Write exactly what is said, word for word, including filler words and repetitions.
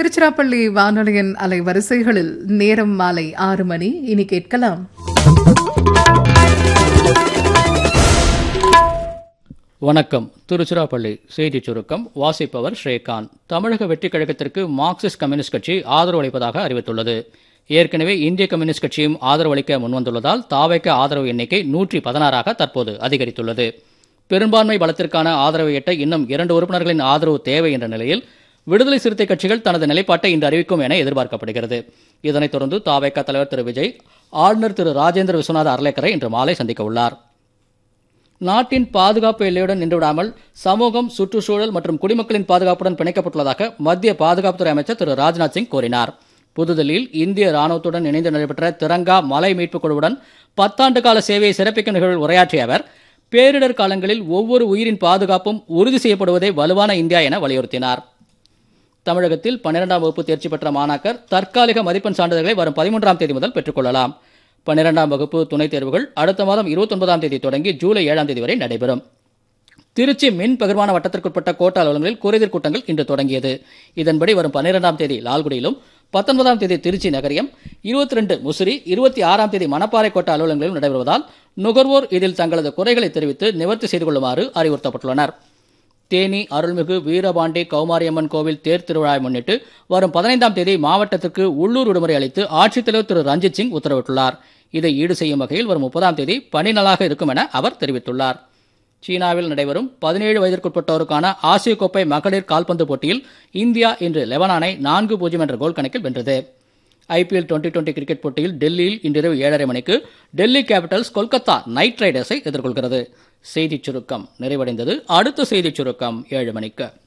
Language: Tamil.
திருச்சிராப்பள்ளி வானொலியின் அலைவரிசைகளில் நேரம் மாலை ஆறு மணி. இனி கேட்கலாம் வணக்கம். திருச்சிராப்பள்ளி செய்தி சுருக்கம் வாசிப்பவர் ஸ்ரீகாந்த். தமிழக வெற்றி கழகத்திற்கு மார்க்சிஸ்ட் கம்யூனிஸ்ட் கட்சி ஆதரவு அளிப்பதாக அறிவித்துள்ளது. ஏற்கனவே இந்திய கம்யூனிஸ்ட் கட்சியும் ஆதரவு அளிக்க முன்வந்துள்ளதால் தாவேக ஆதரவு எண்ணிக்கை நூற்றி பதினாறாக தற்போது அதிகரித்துள்ளது. பெரும்பான்மை பலத்திற்கான ஆதரவை எட்ட இன்னும் இரண்டு உறுப்பினர்களின் ஆதரவு தேவை என்ற நிலையில் விடுதலை சிறுத்தை கட்சிகள் தனது நிலைப்பாட்டை இன்று அறிவிக்கும் என எதிர்பார்க்கப்படுகிறது. இதனைத் தொடர்ந்து தாவேக தலைவர் திரு விஜய் ஆளுநர் திரு ராஜேந்திர விஸ்வநாத அர்லேக்கரை இன்று மாலை சந்திக்க உள்ளார். நாட்டின் பாதுகாப்பு எல்லையுடன் நின்றுவிடாமல் சமூகம், சுற்றுச்சூழல் மற்றும் குடிமக்களின் பாதுகாப்புடன் பிணைக்கப்பட்டுள்ளதாக மத்திய பாதுகாப்புத்துறை அமைச்சர் திரு ராஜ்நாத் சிங் கூறினார். புதுதில்லியில் இந்திய ராணுவத்துடன் இணைந்து நடைபெற்ற திரங்கா மலை மீட்புக் குழுவுடன் பத்தாண்டு கால சேவையை சிறப்பிக்கும் நிகழ்வில் உரையாற்றிய அவர், பேரிடர் காலங்களில் ஒவ்வொரு உயிரின் பாதுகாப்பும் உறுதி செய்யப்படுவதே வலுவான இந்தியா என வலியுறுத்தினார். தமிழகத்தில் பன்னிரெண்டாம் வகுப்பு தேர்ச்சி பெற்ற மாணாக்கர் தற்காலிக மதிப்பெண் சான்றிதழ்களை வரும் பதிமூன்றாம் தேதி முதல் பெற்றுக் கொள்ளலாம். பன்னிரெண்டாம் வகுப்பு துணைத் தேர்வுகள் அடுத்த மாதம் இருபத்தி ஒன்பதாம் தேதி தொடங்கி ஜூலை ஏழாம் தேதி வரை நடைபெறும். திருச்சி மின் பகிர்மான வட்டத்திற்குட்பட்ட கோட்ட அலுவலகங்களில் குறைதீர் கூட்டங்கள் இன்று தொடங்கியது. இதன்படி வரும் பன்னிரெண்டாம் தேதி லால்குடியிலும், பத்தொன்பதாம் தேதி திருச்சி நகரியம், இருபத்தி ரெண்டு முசிறி, இருபத்தி ஆறாம் தேதி மணப்பாறை கோட்ட அலுவலகங்களிலும் நடைபெறுவதால் நுகர்வோர் இதில் தங்களது குறைகளை தெரிவித்து நிவர்த்தி செய்து கொள்ளுமாறு அறிவுறுத்தப்பட்டுள்ளனர். தேனி அருள்மிகு வீரபாண்டி கௌமாரியம்மன் கோவில் தேர் திருவிழாவை முன்னிட்டு வரும் பதினைந்தாம் தேதி மாவட்டத்திற்கு உள்ளூர் விடுமுறை அளித்து ஆட்சித்தலைவர் திரு ரஞ்சித் சிங் உத்தரவிட்டுள்ளார். இதை ஈடு செய்யும் வகையில் வரும் முப்பதாம் தேதி பணி நாளாக இருக்கும் என அவர் தெரிவித்துள்ளார். சீனாவில் நடைபெறும் பதினேழு வயதிற்குட்பட்டோருக்கான ஆசிய கோப்பை மகளிர் கால்பந்து போட்டியில் இந்தியா இன்று லெபனானை நான்கு பூஜ்ஜியம் என்ற கோல் கணக்கில் வென்றது. ஐபிஎல் டுவெண்டி டுவெண்டி கிரிக்கெட் போட்டியில் டெல்லியில் இன்றிரவு ஏழரை மணிக்கு டெல்லி கேபிட்டல்ஸ் கொல்கத்தா நைட் ரைடர்ஸை எதிர்கொள்கிறது. செய்திச் சுருக்கம் நிறைவடைந்தது. அடுத்த செய்திச் சுருக்கம் ஏழு மணிக்கு.